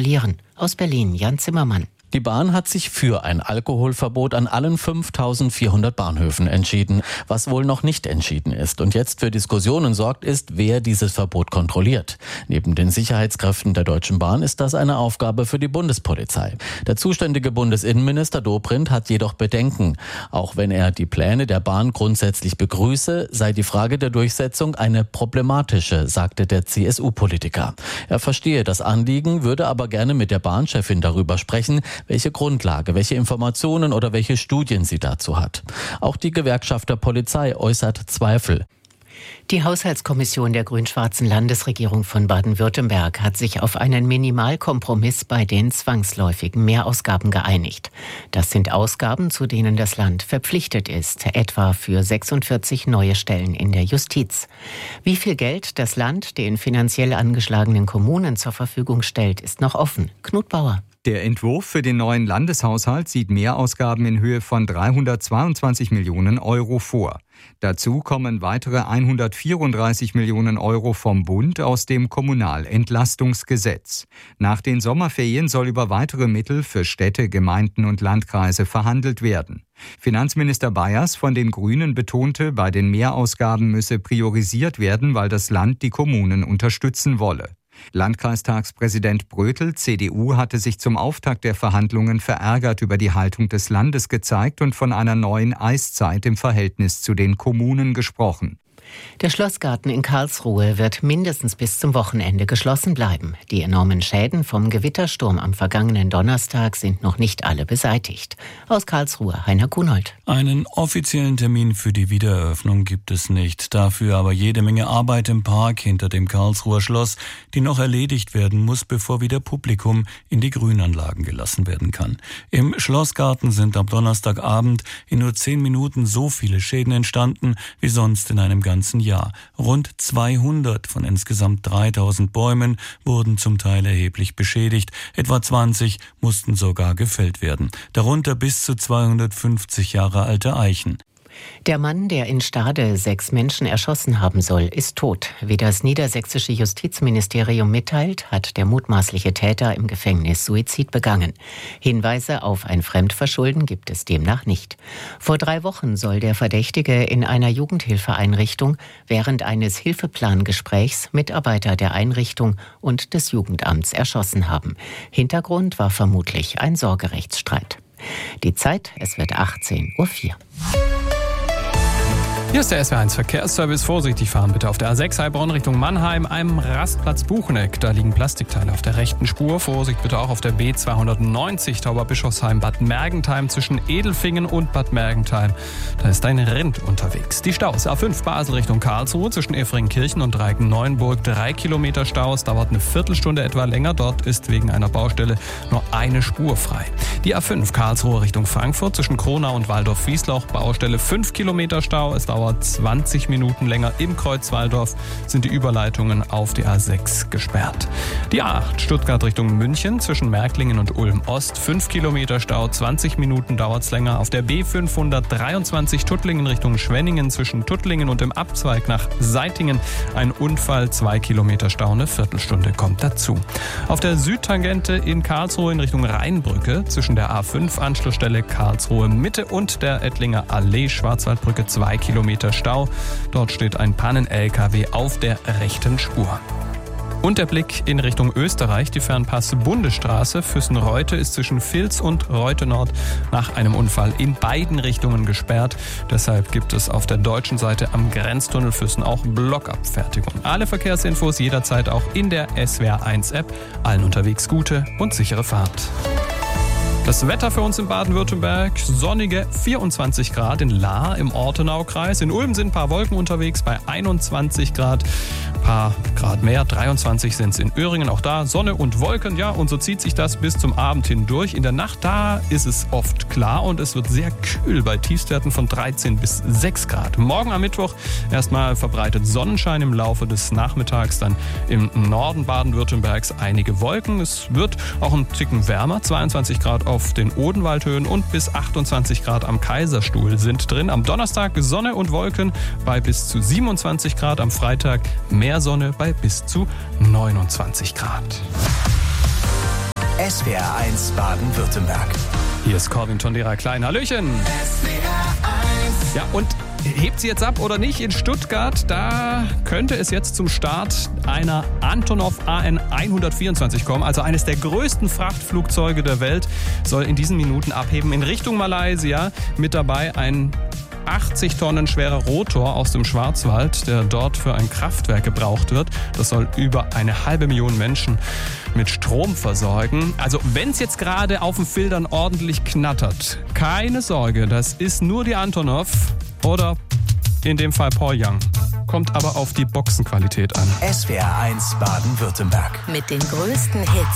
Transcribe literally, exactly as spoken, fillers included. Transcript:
kontrollieren. Aus Berlin, Jan Zimmermann. Die Bahn hat sich für ein Alkoholverbot an allen fünftausendvierhundert Bahnhöfen entschieden. Was wohl noch nicht entschieden ist und jetzt für Diskussionen sorgt, ist, wer dieses Verbot kontrolliert. Neben den Sicherheitskräften der Deutschen Bahn ist das eine Aufgabe für die Bundespolizei. Der zuständige Bundesinnenminister Dobrindt hat jedoch Bedenken. Auch wenn er die Pläne der Bahn grundsätzlich begrüße, sei die Frage der Durchsetzung eine problematische, sagte der C S U-Politiker. Er verstehe das Anliegen, würde aber gerne mit der Bahnchefin darüber sprechen, welche Grundlage, welche Informationen oder welche Studien sie dazu hat. Auch die Gewerkschaft der Polizei äußert Zweifel. Die Haushaltskommission der grün-schwarzen Landesregierung von Baden-Württemberg hat sich auf einen Minimalkompromiss bei den zwangsläufigen Mehrausgaben geeinigt. Das sind Ausgaben, zu denen das Land verpflichtet ist, etwa für sechsundvierzig neue Stellen in der Justiz. Wie viel Geld das Land den finanziell angeschlagenen Kommunen zur Verfügung stellt, ist noch offen. Knut Bauer. Der Entwurf für den neuen Landeshaushalt sieht Mehrausgaben in Höhe von dreihundertzweiundzwanzig Millionen Euro vor. Dazu kommen weitere hundertvierunddreißig Millionen Euro vom Bund aus dem Kommunalentlastungsgesetz. Nach den Sommerferien soll über weitere Mittel für Städte, Gemeinden und Landkreise verhandelt werden. Finanzminister Bayers von den Grünen betonte, bei den Mehrausgaben müsse priorisiert werden, weil das Land die Kommunen unterstützen wolle. Landkreistagspräsident Brötel, C D U, hatte sich zum Auftakt der Verhandlungen verärgert über die Haltung des Landes gezeigt und von einer neuen Eiszeit im Verhältnis zu den Kommunen gesprochen. Der Schlossgarten in Karlsruhe wird mindestens bis zum Wochenende geschlossen bleiben. Die enormen Schäden vom Gewittersturm am vergangenen Donnerstag sind noch nicht alle beseitigt. Aus Karlsruhe, Heiner Kunold. Einen offiziellen Termin für die Wiedereröffnung gibt es nicht. Dafür aber jede Menge Arbeit im Park hinter dem Karlsruher Schloss, die noch erledigt werden muss, bevor wieder Publikum in die Grünanlagen gelassen werden kann. Im Schlossgarten sind am Donnerstagabend in nur zehn Minuten so viele Schäden entstanden wie sonst in einem ganzen Jahr. Rund zweihundert von insgesamt dreitausend Bäumen wurden zum Teil erheblich beschädigt. Etwa zwanzig mussten sogar gefällt werden. Darunter bis zu zweihundertfünfzig Jahre alte Eichen. Der Mann, der in Stade sechs Menschen erschossen haben soll, ist tot. Wie das niedersächsische Justizministerium mitteilt, hat der mutmaßliche Täter im Gefängnis Suizid begangen. Hinweise auf ein Fremdverschulden gibt es demnach nicht. Vor drei Wochen soll der Verdächtige in einer Jugendhilfeeinrichtung während eines Hilfeplangesprächs Mitarbeiter der Einrichtung und des Jugendamts erschossen haben. Hintergrund war vermutlich ein Sorgerechtsstreit. Die Zeit, es wird achtzehn Uhr vier. Hier ist der S W R eins Verkehrsservice. Vorsichtig fahren bitte auf der A sechs Heilbronn Richtung Mannheim, einem Rastplatz Bucheneck. Da liegen Plastikteile auf der rechten Spur. Vorsicht bitte auch auf der B zweihundertneunzig Tauberbischofsheim Bad Mergentheim zwischen Edelfingen und Bad Mergentheim. Da ist ein Rind unterwegs. Die Staus A fünf Basel Richtung Karlsruhe zwischen Efringkirchen und Dreiken-Neuenburg. Drei Kilometer Staus, dauert eine Viertelstunde etwa länger. Dort ist wegen einer Baustelle nur eine Spur frei. Die A fünf Karlsruhe Richtung Frankfurt zwischen Kronau und Waldorf-Wiesloch. Baustelle fünf Kilometer Stau. Es dauert zwanzig Minuten länger. Im Kreuz Waldorf sind die Überleitungen auf die A sechs gesperrt. Die A acht Stuttgart Richtung München zwischen Märklingen und Ulm Ost. fünf Kilometer Stau, zwanzig Minuten dauert es länger. Auf der B fünfhundertdreiundzwanzig Tuttlingen Richtung Schwenningen zwischen Tuttlingen und dem Abzweig nach Seitingen. Ein Unfall, zwei Kilometer Stau, eine Viertelstunde kommt dazu. Auf der Südtangente in Karlsruhe in Richtung Rheinbrücke zwischen der A fünf Anschlussstelle Karlsruhe Mitte und der Ettlinger Allee Schwarzwaldbrücke zwei Kilometer Stau. Dort steht ein Pannen-L K W auf der rechten Spur. Und der Blick in Richtung Österreich. Die Fernpass-Bundesstraße Füssen-Reute ist zwischen Vils und Reute Nord nach einem Unfall in beiden Richtungen gesperrt. Deshalb gibt es auf der deutschen Seite am Grenztunnel Füssen auch Blockabfertigung. Alle Verkehrsinfos jederzeit auch in der S W R eins App. Allen unterwegs gute und sichere Fahrt. Das Wetter für uns in Baden-Württemberg, sonnige vierundzwanzig Grad in Lahr im Ortenaukreis. In Ulm sind ein paar Wolken unterwegs bei einundzwanzig Grad. Ein paar Grad mehr, dreiundzwanzig sind es in Öhringen. Auch da Sonne und Wolken, ja, und so zieht sich das bis zum Abend hindurch. In der Nacht, da ist es oft klar und es wird sehr kühl bei Tiefstwerten von dreizehn bis sechs Grad. Morgen am Mittwoch erstmal verbreitet Sonnenschein im Laufe des Nachmittags. Dann im Norden Baden-Württembergs einige Wolken. Es wird auch ein Ticken wärmer, zweiundzwanzig Grad auf den Odenwaldhöhen und bis achtundzwanzig Grad am Kaiserstuhl sind drin. Am Donnerstag Sonne und Wolken bei bis zu siebenundzwanzig Grad. Am Freitag mehr Sonne bei bis zu neunundzwanzig Grad. S W R eins Baden-Württemberg. Hier ist Corwin Tondera Klein. Hallöchen. Ja, und hebt sie jetzt ab oder nicht in Stuttgart? Da könnte es jetzt zum Start einer Antonov A N hundertvierundzwanzig kommen. Also eines der größten Frachtflugzeuge der Welt soll in diesen Minuten abheben in Richtung Malaysia. Mit dabei ein achtzig Tonnen schwerer Rotor aus dem Schwarzwald, der dort für ein Kraftwerk gebraucht wird. Das soll über eine halbe Million Menschen mit Strom versorgen. Also wenn es jetzt gerade auf den Filtern ordentlich knattert, keine Sorge, das ist nur die Antonov oder in dem Fall Paul Young. Kommt aber auf die Boxenqualität an. S W R eins Baden-Württemberg. Mit den größten Hits.